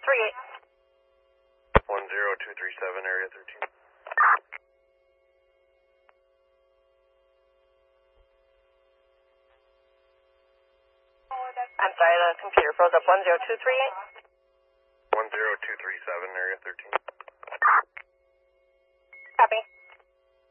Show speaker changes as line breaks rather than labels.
10237, area 13.
I'm sorry, the computer froze up. 10238?
10237, area 13.